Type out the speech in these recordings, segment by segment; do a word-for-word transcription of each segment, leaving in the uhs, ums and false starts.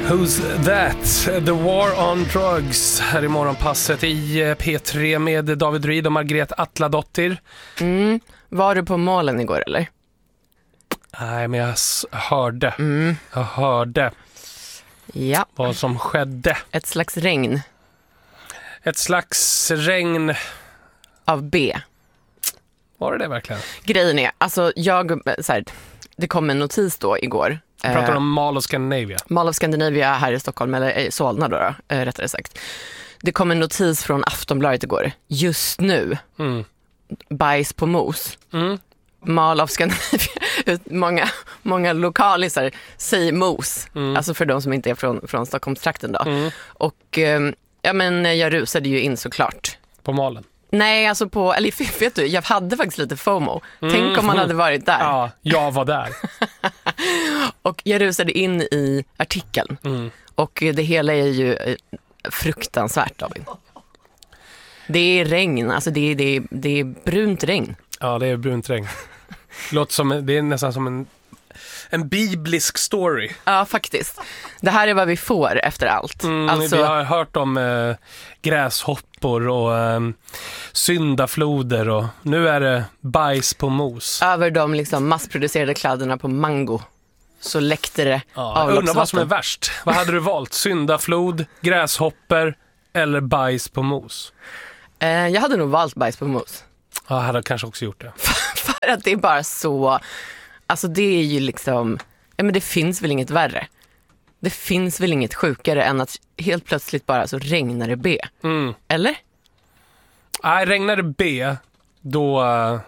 Who's that? The War on Drugs här i morgonpasset i P tre med David Ryd och Margret Atladottir. Mm. Var du på målen igår eller? Nej, men jag hörde. Mm. Jag hörde ja. vad som skedde. Ett slags regn. Ett slags regn. Av B. Var det det verkligen? Grejen är, alltså jag, så här, det kom en notis då igår. Vi pratar eh, om Mall of Scandinavia. Mall of Scandinavia här i Stockholm, eller i Solna då, då eh, rättare sagt. Det kom en notis från Aftonbladet igår. Just nu. Mm. Bajs på mos. Mm. Mall of Scandinavia. många, många lokalisar säger mos. Mm. Alltså för de som inte är från, från Stockholmstrakten då. Mm. Och eh, ja, men jag rusade ju in såklart. På Malen? Nej, alltså på, eller vet du, jag hade faktiskt lite FOMO. Mm. Tänk om man hade varit där. Ja, jag var där. Och jag rusade in i artikeln. Mm. Och det hela är ju fruktansvärt, David. Det är regn, alltså det är, det är, det är brunt regn. Ja, det är brunt regn. Låter som, det är nästan som en, en biblisk story. Ja, faktiskt. Det här är vad vi får efter allt. Mm, alltså... Vi har hört om eh, gräshoppor och eh, syndafloder och nu är det bajs på mos. Över de liksom massproducerade kläderna på Mango så läckte det ja, avloppsvatten. Undrar vad som är värst. Vad hade du valt? Syndaflod, gräshoppor eller bajs på mos? Eh, jag hade nog valt bajs på mos. Ja, jag hade kanske också gjort det. För att det är bara så... Alltså det är ju liksom... Ja, men det finns väl inget värre. Det finns väl inget sjukare än att helt plötsligt bara så regnar det B. Mm. Eller? Nej, regnar det B, då,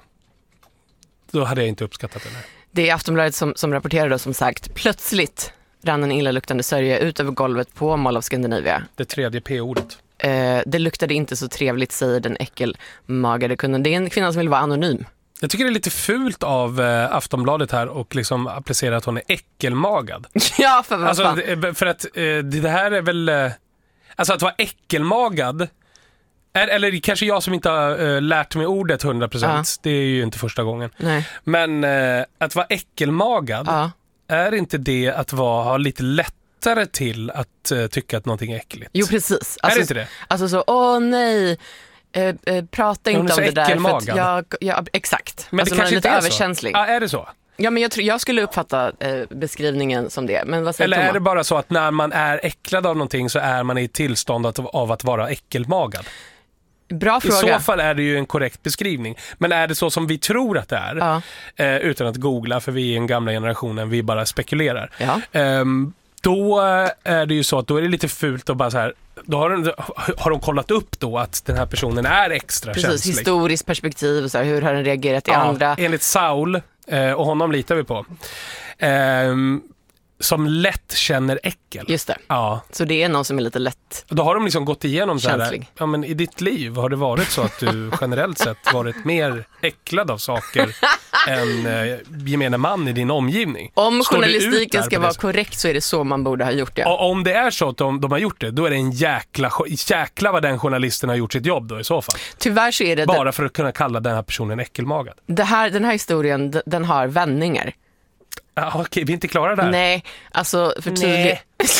då hade jag inte uppskattat det. Här. Det är Aftonbladet som, som rapporterar då, som sagt. Plötsligt rann en illaluktande sörja ut över golvet på Mall of Scandinavia. Det tredje P-ordet. Eh, det luktade inte så trevligt, säger den äckelmagade kunden. Det är en kvinna som vill vara anonym. Jag tycker det är lite fult av eh, Aftonbladet här och liksom applicera att hon är äckelmagad. Ja, för vad alltså, fan. Det, för att eh, det här är väl... Eh, alltså att vara äckelmagad... Är, eller kanske jag som inte har eh, lärt mig ordet hundra procent. Ja. Det är ju inte första gången. Nej. Men eh, att vara äckelmagad, ja. Är inte det att vara, ha lite lättare till att uh, tycka att någonting är äckligt? Jo, precis. Alltså, är det inte det? Alltså så, åh nej... Eh, eh, prata inte om det där för att jag, jag, exakt. Men alltså det kanske är lite inte är överkänslig. Så. Ja, är det så? Ja, men jag, tror, jag skulle uppfatta eh, beskrivningen som det. Men vad säger Eller Thomas? är det bara så att när man är äcklad av någonting så är man i tillstånd av, av att vara äckelmagad? Bra fråga. I så fall är det ju en korrekt beskrivning. Men är det så som vi tror att det är, ja. eh, utan att googla, för vi är en gamla generationen, vi bara spekulerar. Ja. Eh, då är det ju så att då är det lite fult att bara så här, då har de, har de kollat upp då att den här personen är extra Precis, känslig. historiskt perspektiv och så här, hur har den reagerat i ja, andra? Enligt Saul, eh, och honom litar vi på. Eh, som lätt känner äckel. Just det. Ja. Så det är någon som är lite lätt. Då har de liksom gått igenom så känslig. här, ja, men i ditt liv har det varit så att du generellt sett varit mer äcklad av saker än eh, gemene man i din omgivning. Om Står journalistiken ska vara korrekt så är det så man borde ha gjort det. Och om det är så att de, de har gjort det, då är det en jäkla, jäkla vad den journalisten har gjort sitt jobb då i så fall. Tyvärr så är det... Bara för att kunna kalla den här personen äckelmagad. Det här, den här historien, den har vändningar. Ja, okej, vi är inte klara där. Nej, alltså för tydligt.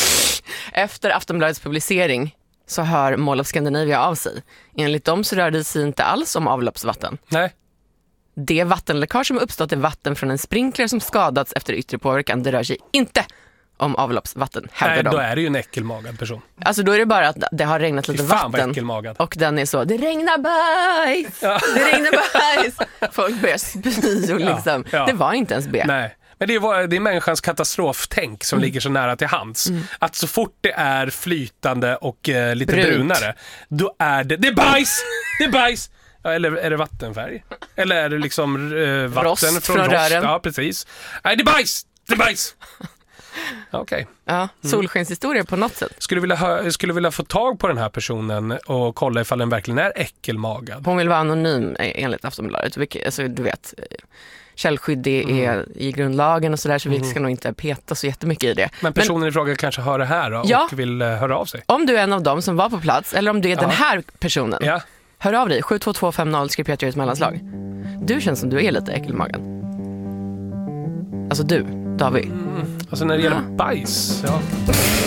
Efter Aftonbladets publicering så hör Mall of Scandinavia av sig. Enligt dem så rör det sig inte alls om avloppsvatten. Nej. Det vattenläckage som uppstått är vatten från en sprinkler som skadats efter yttre påverkan. Det rör sig inte om avloppsvatten, hävdar Nej, de. då är det ju en äckelmagad person. Alltså då är det bara att det har regnat lite fan vatten. Och den är så, det regnar bajs! Ja. Det regnar bajs! Folk börjar spy och liksom. Ja, ja. Det var inte ens B. Nej. Men det är, det är människans katastroftänk som mm. ligger så nära till hands. Mm. Att så fort det är flytande och eh, lite Brunt. brunare, då är det, det är bajs! Det är bajs! Ja, eller är det vattenfärg? Eller är det liksom eh, vatten rost från, från rost? rören? Ja, precis. Nej, det är bajs! Det är bajs! Okej. Okay. Ja, solskenshistoria på något sätt. Skulle vilja, hö- skulle vilja få tag på den här personen och kolla ifall den verkligen är äckelmagad. Hon vill vara anonym enligt Aftonbladet. Vilket, alltså, du vet... källskydd det är mm. i grundlagen och sådär, så vi ska nog inte peta så jättemycket i det. Men personen Men, i fråga kanske hör det här då, ja, och vill uh, höra av sig. Om du är en av dem som var på plats, eller om du är ja. den här personen, ja. hör av dig. sju två två fem noll, skriv Peter i ett mellanslag. Du känns som du är lite äckelmagen. Alltså du, David. Mm. Alltså när det gäller bajs, ja.